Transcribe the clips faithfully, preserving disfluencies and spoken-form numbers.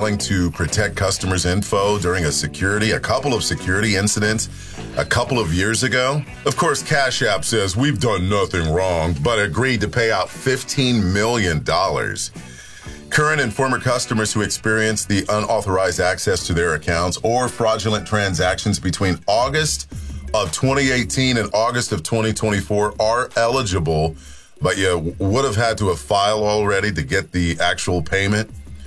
to protect customers' info during a security, a couple of security incidents a couple of years ago. Of course, Cash App says we've done nothing wrong, but agreed to pay out fifteen million dollars. Current and former customers who experienced the unauthorized access to their accounts or fraudulent transactions between August of twenty eighteen and August of twenty twenty-four are eligible, but you would have had to have filed already to get the actual payment.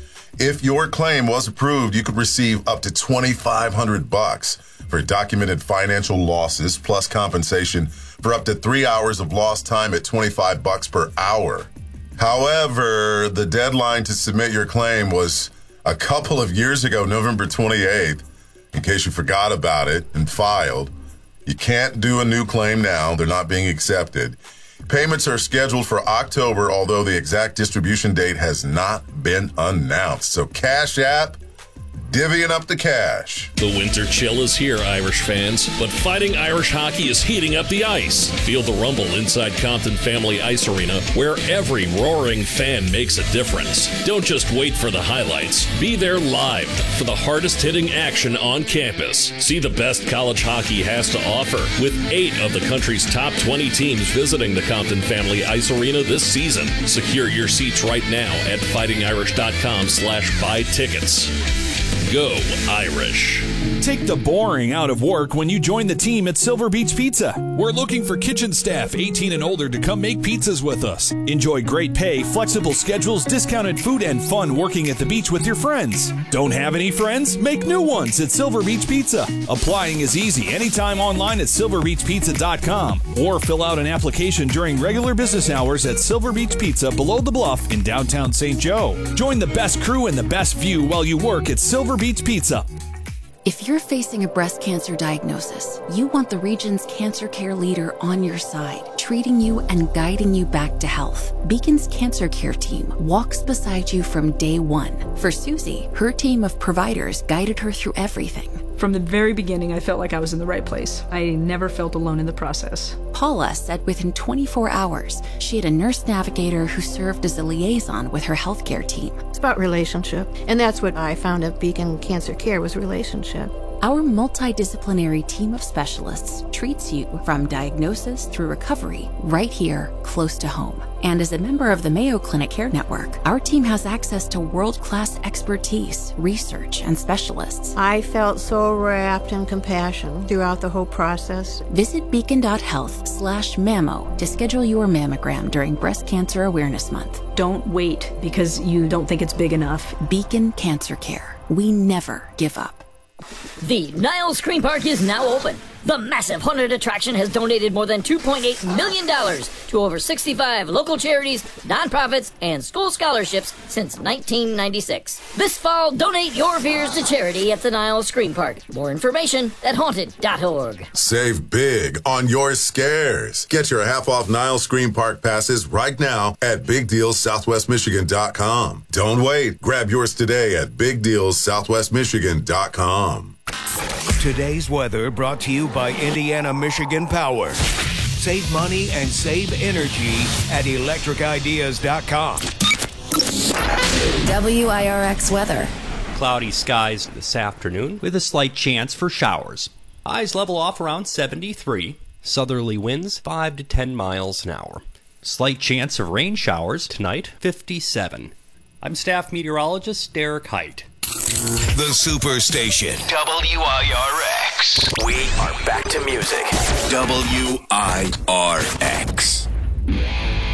If your claim was approved, you could receive up to twenty-five hundred bucks for documented financial losses plus compensation for up to three hours of lost time at twenty-five bucks per hour. However, the deadline to submit your claim was a couple of years ago, November twenty-eighth, in case you forgot about it and filed. You can't do a new claim now. They're not being accepted. Payments are scheduled for October, although the exact distribution date has not been announced. So Cash App, divvying up the cash. The winter chill is here, Irish fans, but Fighting Irish Hockey is heating up the ice. Feel the rumble inside Compton Family Ice Arena, where every roaring fan makes a difference. Don't just wait for the highlights. Be there live for the hardest-hitting action on campus. See the best college hockey has to offer, with eight of the country's top twenty teams visiting the Compton Family Ice Arena this season. Secure your seats right now at fightingirish.com slash buy tickets. Go Irish. Take the boring out of work when you join the team at Silver Beach Pizza. We're looking for kitchen staff eighteen and older to come make pizzas with us. Enjoy great pay, flexible schedules, discounted food, and fun working at the beach with your friends. Don't have any friends? Make new ones at Silver Beach Pizza. Applying is easy anytime online at silver beach pizza dot com or fill out an application during regular business hours at Silver Beach Pizza below the Bluff in downtown Saint Joe. Join the best crew and the best view while you work at Silver Beach Pizza. If you're facing a breast cancer diagnosis, you want the region's cancer care leader on your side, treating you and guiding you back to health. Beacon's Cancer Care team walks beside you from day one. For Susie, her team of providers guided her through everything. From the very beginning, I felt like I was in the right place. I never felt alone in the process. Paula said within twenty-four hours, she had a nurse navigator who served as a liaison with her healthcare team. It's about relationship, and that's what I found at Beacon Cancer Care was relationship. Our multidisciplinary team of specialists treats you from diagnosis through recovery right here, close to home. And as a member of the Mayo Clinic Care Network, our team has access to world-class expertise, research, and specialists. I felt so wrapped in compassion throughout the whole process. Visit beacon.health slash mammo to schedule your mammogram during Breast Cancer Awareness Month. Don't wait because you don't think it's big enough. Beacon Cancer Care. We never give up. The Niles Screen Park is now open. The massive haunted attraction has donated more than two point eight million dollars to over sixty-five local charities, nonprofits, and school scholarships since nineteen ninety-six. This fall, donate your fears to charity at the Niles Screen Park. More information at haunted dot org. Save big on your scares. Get your half-off Niles Screen Park passes right now at big deals southwest michigan dot com. Don't wait. Grab yours today at big deals southwest michigan dot com. Today's weather brought to you by Indiana Michigan Power. Save money and save energy at electric ideas dot com. W I R X weather. Cloudy skies this afternoon with a slight chance for showers. Highs level off around seventy-three. Southerly winds five to ten miles an hour. Slight chance of rain showers tonight, fifty-seven. I'm staff meteorologist Derek Height. The Superstation. W I R X. We are back to music. W I R X.